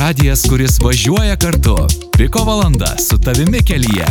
radijas, kuris važiuoja kartu. Piko valanda su tavimi kelyje.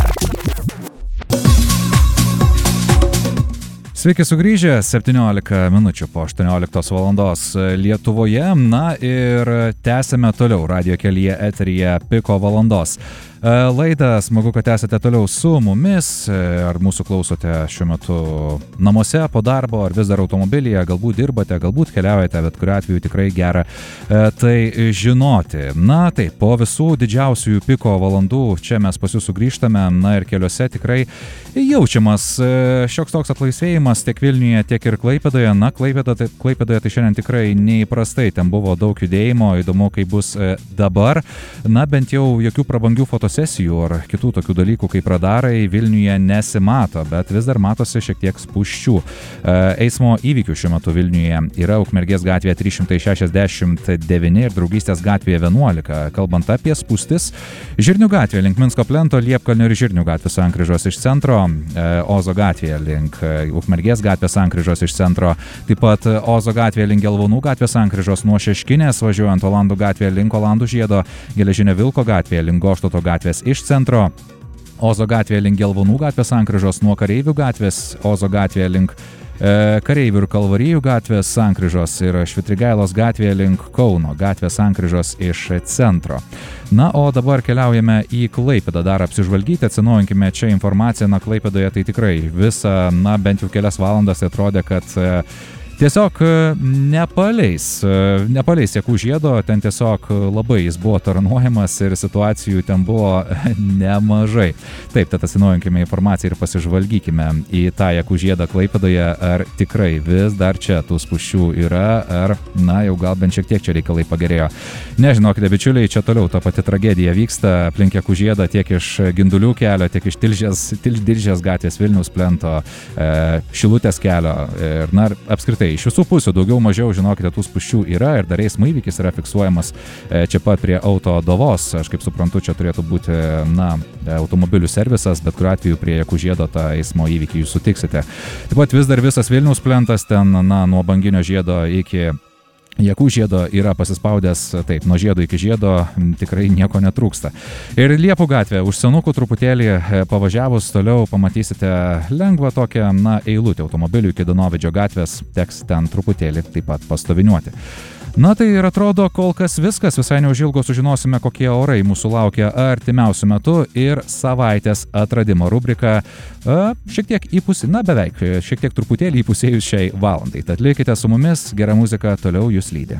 Sveiki sugrįžę, 17 minučių po 18 valandos Lietuvoje. Na ir tęsime toliau radijo kelyje eteryje Piko valandos laidą. Smagu, kad esate toliau su mumis. Ar mūsų klausote šiuo metu namuose, po darbo, ar vis dar automobilyje, galbūt dirbate, galbūt keliaujate, bet kuriuo atveju tikrai gera tai žinoti. Na taip, po visų didžiausiųjų Piko valandų čia mes pas jūs sugrįžtame, na ir keliuose tikrai jaučiamas šioks toks atlaisvėjimas tiek Vilniuje, tiek ir Klaipėdoje. Na, Klaipėdoje tai šiandien tikrai neįprastai, ten buvo daug judėjimo, įdomu, kaip bus dabar. Na, bent jau jokių prabangių fotosesijų ar kitų tokių dalykų kaip radarai Vilniuje nesimato, bet vis dar matosi šiek tiek spūsčių. Eismo įvykių šiuo metu Vilniuje yra Ukmergės gatvėje 369 ir Draugystės gatvėje 11. Kalbant apie spūstis, Žirnių gatvėje link Minsko plento, Liepkalnio ir Žirnių gatvės sankryžos iš centro, Ozo gatvėje link Ukmergės gatvės sankryžos iš centro, taip pat Ozo gatvėje link Gelvonų gatvės sankryžos nuo Šeškinės, važiuojant Olandų gatvėje link Olandų žiedo, Geležinio Vilko gatvėje link Goštauto gatvės iš centro, Ozo gatvėje link Gelvonų gatvės sankryžos nuo Kareivių gatvės, Ozo gatvėje link Kareivių ir Kalvarijų gatvės sankryžos ir Švitrigailos gatvėje link Kauno gatvės sankryžos iš centro. Na, o dabar keliaujame į Klaipėdą dar apsižvalgyti, atsinaujinkime čia informaciją. Na, Klaipėdoje tai tikrai visą, na, bent jau kelias valandas atrodė, kad tiesiog nepaleis Jakų žiedo, ten tiesiog labai jis buvo taranuojamas ir situacijų ten buvo nemažai. Taip, tad atsinaujinkime informaciją ir pasižvalgykime į tą Jakų žiedą Klaipėdoje, ar tikrai vis dar čia tų spūsčių yra, ar, na, jau gal bent šiek tiek čia reikalai pagerėjo. Nežinokite, bičiuliai, čia toliau ta pati tragedija vyksta aplink Jakų žiedą tiek iš Gindulių kelio, tiek iš Tilžės gatvės Vilniaus plento, Šilutės kelio ir, na, apskritai iš visų pusių daugiau mažiau, žinokite, tų spūsčių yra ir dar eismo įvykis yra fiksuojamas čia pat prie Autodovos. Aš kaip suprantu, čia turėtų būti, na, automobilių servisas, bet kuriuo atveju prie Jakų žiedo tą eismo įvykį jūs sutiksite. Taip pat vis dar visas Vilniaus plentas ten, na, nuo Banginio žiedo iki Jakų žiedo yra pasispaudęs, taip, nuo žiedo iki žiedo tikrai nieko netrūksta. Ir Liepų gatvė, už senukų truputėlį pavažiavus toliau pamatysite lengvą tokią, na, eilutę automobilių iki Danovidžio gatvės, teks ten truputėlį taip pat pastoviniuoti. Na tai ir atrodo kol kas viskas, visai neužilgo sužinosime, kokie orai mūsų laukia artimiausių metų ir savaitės atradimo rubrika šiek tiek beveik, šiek tiek truputėlį įpusėjus šiai valandai. Tad likite su mumis, gera muzika toliau jūs lydi.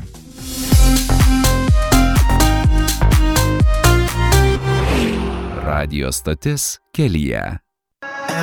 Radio stotis kelyje.